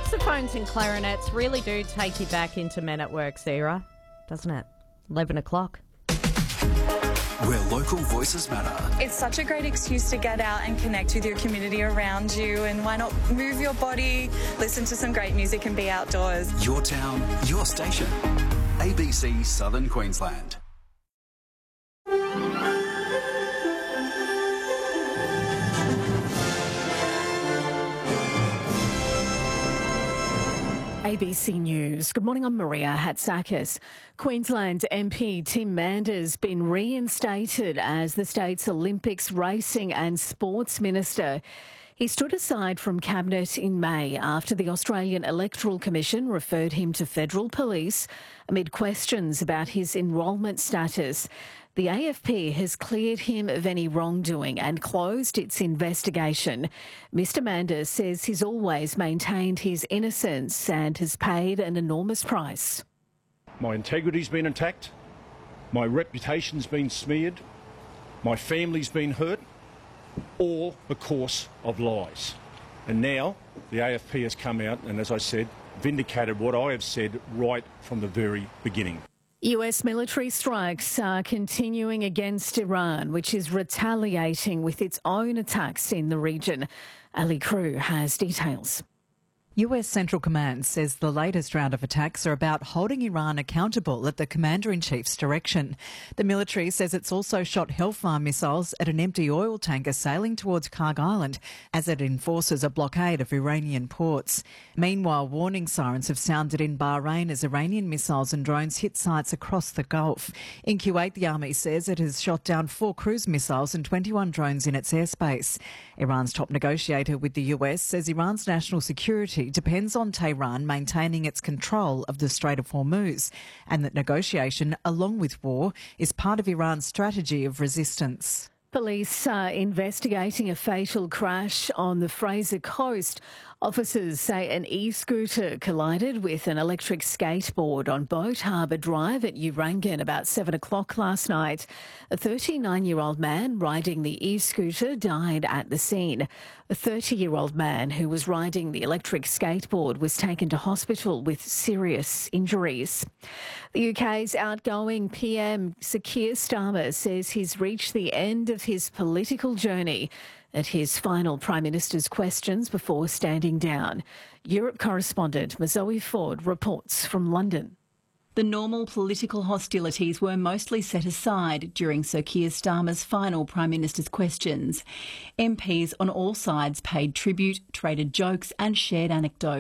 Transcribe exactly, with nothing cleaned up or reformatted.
Saxophones and clarinets really do take you back into Men at Work's era, doesn't it? eleven o'clock. Where local voices matter. It's such a great excuse to get out and connect with your community around you, and why not move your body, listen to some great music and be outdoors. Your town, your station. A B C Southern Queensland. A B C News. Good morning, I'm Maria Hatzakis. Queensland M P Tim Manders been reinstated as the state's Olympics Racing and Sports Minister. He stood aside from Cabinet in May after the Australian Electoral Commission referred him to federal police amid questions about his enrolment status. The A F P has cleared him of any wrongdoing and closed its investigation. Mister Manders says he's always maintained his innocence and has paid an enormous price. My integrity's been attacked, my reputation's been smeared, my family's been hurt, all because of lies. And now the A F P has come out and, as I said, vindicated what I have said right from the very beginning. U S military strikes are continuing against Iran, which is retaliating with its own attacks in the region. Ali Crew has details. U S Central Command says the latest round of attacks are about holding Iran accountable at the Commander-in-Chief's direction. The military says it's also shot Hellfire missiles at an empty oil tanker sailing towards Karg Island as it enforces a blockade of Iranian ports. Meanwhile, warning sirens have sounded in Bahrain as Iranian missiles and drones hit sites across the Gulf. In Kuwait, the army says it has shot down four cruise missiles and twenty-one drones in its airspace. Iran's top negotiator with the U S says Iran's national security depends on Tehran maintaining its control of the Strait of Hormuz, and that negotiation, along with war, is part of Iran's strategy of resistance. Police are investigating a fatal crash on the Fraser Coast. Officers say an e-scooter collided with an electric skateboard on Boat Harbour Drive at Urangan about seven o'clock last night. A thirty-nine-year-old man riding the e-scooter died at the scene. A thirty-year-old man who was riding the electric skateboard was taken to hospital with serious injuries. The U K's outgoing P M Sir Keir Starmer says he's reached the end of his political journey at his final Prime Minister's questions before standing down. Europe correspondent Mazoe Ford reports from London. The normal political hostilities were mostly set aside during Sir Keir Starmer's final Prime Minister's questions. M Ps on all sides paid tribute, traded jokes and shared anecdotes.